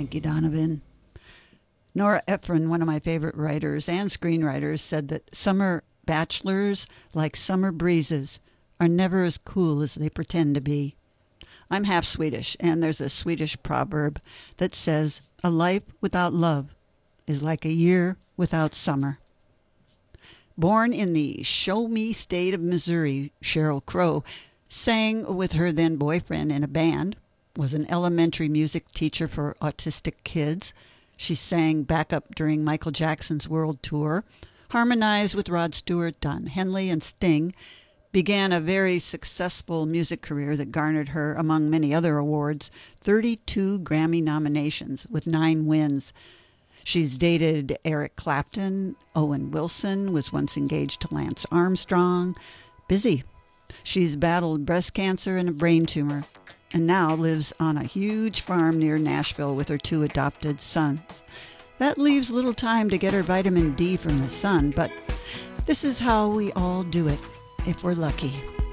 Thank you, Donovan. Nora Ephron, one of my favorite writers and screenwriters, said that summer bachelors, like summer breezes, are never as cool as they pretend to be. I'm half Swedish, and there's a Swedish proverb that says, a life without love is like a year without summer. Born in the show me state of Missouri, Sheryl Crow sang with her then boyfriend in a band, was an elementary music teacher for autistic kids. She sang backup during Michael Jackson's world tour, harmonized with Rod Stewart, Don Henley, and Sting, began a very successful music career that garnered her, among many other awards, 32 Grammy nominations with 9 wins. She's dated Eric Clapton. Owen Wilson was once engaged to Lance Armstrong. Busy. She's battled breast cancer and a brain tumor, and now lives on a huge farm near Nashville with her 2 adopted sons. That leaves little time to get her vitamin D from the sun, but this is how we all do it, if we're lucky.